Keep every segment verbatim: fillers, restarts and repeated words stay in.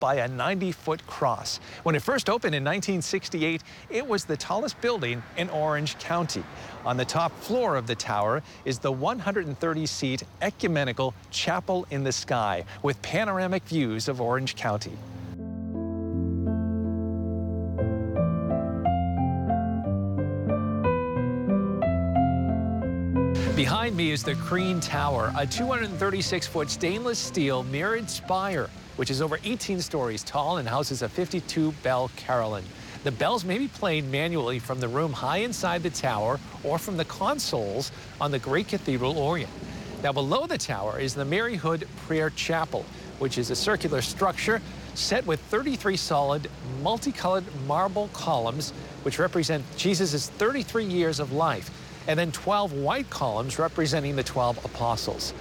by a ninety-foot cross. When it first opened in nineteen sixty-eight, it was the tallest building in Orange County. On the top floor of the tower is the one hundred thirty seat ecumenical Chapel in the Sky with panoramic views of Orange County. Behind me is the Creen Tower, a two hundred thirty-six foot stainless steel mirrored spire, which is over eighteen stories tall and houses a fifty-two bell carillon. The bells may be played manually from the room high inside the tower or from the consoles on the Great Cathedral organ. Now below the tower is the Mary Hood Prayer Chapel, which is a circular structure set with thirty-three solid, multicolored marble columns, which represent Jesus' thirty-three years of life, and then twelve white columns representing the twelve apostles.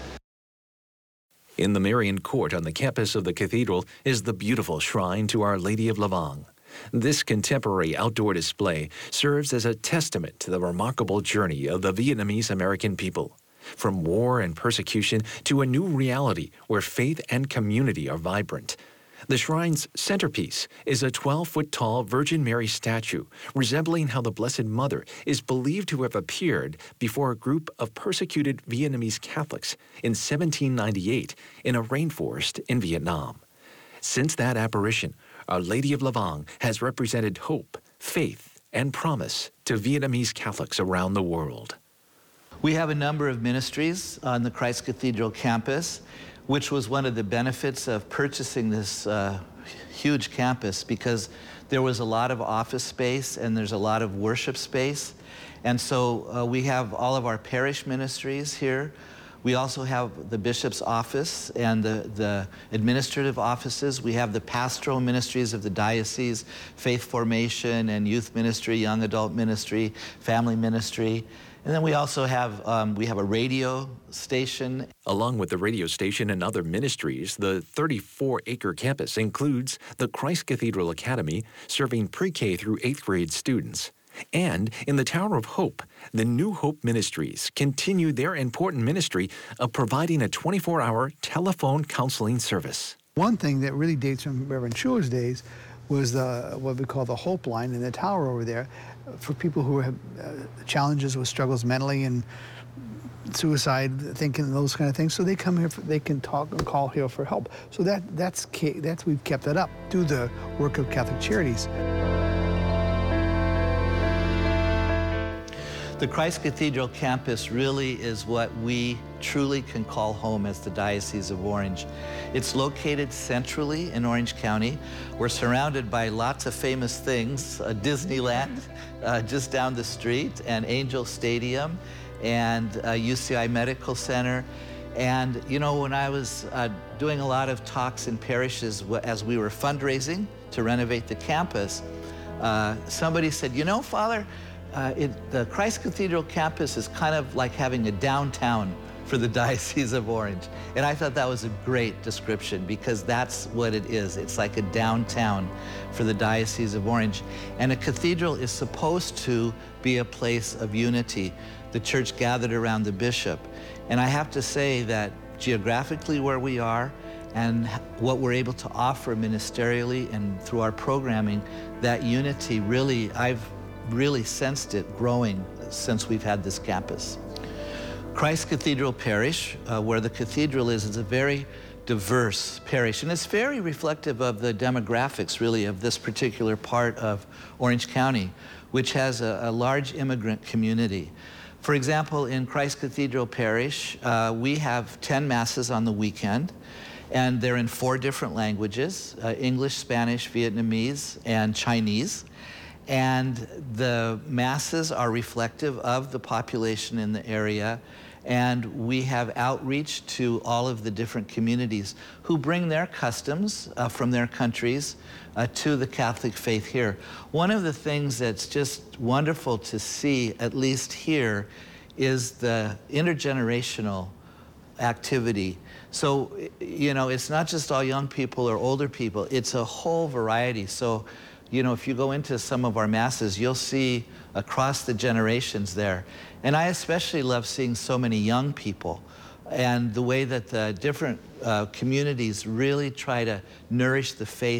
In the Marian Court on the campus of the cathedral is the beautiful shrine to Our Lady of Lavang. This contemporary outdoor display serves as a testament to the remarkable journey of the Vietnamese American people. From war and persecution to a new reality where faith and community are vibrant. The shrine's centerpiece is a twelve foot tall Virgin Mary statue, resembling how the Blessed Mother is believed to have appeared before a group of persecuted Vietnamese Catholics in seventeen ninety-eight in a rainforest in Vietnam. Since that apparition, Our Lady of Lavang has represented hope, faith, and promise to Vietnamese Catholics around the world. We have a number of ministries on the Christ Cathedral campus, which was one of the benefits of purchasing this uh, huge campus, because there was a lot of office space and there's a lot of worship space. And so uh, we have all of our parish ministries here. We also have the bishop's office and the, the administrative offices. We have the pastoral ministries of the diocese, faith formation and youth ministry, young adult ministry, family ministry. And then we also have, um, we have a radio station. Along with the radio station and other ministries, the thirty-four acre campus includes the Christ Cathedral Academy, serving pre-K through eighth grade students. And in the Tower of Hope, the New Hope Ministries continue their important ministry of providing a twenty-four hour telephone counseling service. One thing that really dates from Reverend Schuler's days was the, what we call the Hope Line in the tower over there for people who have uh, challenges with struggles mentally and suicide thinking, those kind of things. So they come here, for, they can talk and call here for help. So that that's that's we've kept that up through the work of Catholic Charities. The Christ Cathedral campus really is what we truly can call home as the Diocese of Orange. It's located centrally in Orange County. We're surrounded by lots of famous things, uh, Disneyland uh, just down the street, and Angel Stadium, and uh, U C I Medical Center. And you know, when I was uh, doing a lot of talks in parishes as we were fundraising to renovate the campus, uh, somebody said, you know, Father, Uh, it, the Christ Cathedral campus is kind of like having a downtown for the Diocese of Orange. And I thought that was a great description, because that's what it is. It's like a downtown for the Diocese of Orange. And a cathedral is supposed to be a place of unity, the church gathered around the bishop. And I have to say that geographically where we are and what we're able to offer ministerially and through our programming, that unity really, I've really sensed it growing since we've had this campus. Christ Cathedral Parish, uh, where the cathedral is, is a very diverse parish, and it's very reflective of the demographics, really, of this particular part of Orange County, which has a, a large immigrant community. For example, in Christ Cathedral Parish, uh, we have ten masses on the weekend, and they're in four different languages, uh, English, Spanish, Vietnamese, and Chinese. And the masses are reflective of the population in the area, and we have outreach to all of the different communities who bring their customs uh, from their countries uh, to the Catholic faith here. One of the things that's just wonderful to see, at least here, is the intergenerational activity. So, you know, it's not just all young people or older people, it's a whole variety. So, you know, if you go into some of our masses, you'll see across the generations there. And I especially love seeing so many young people and the way that the different uh, communities really try to nourish the faith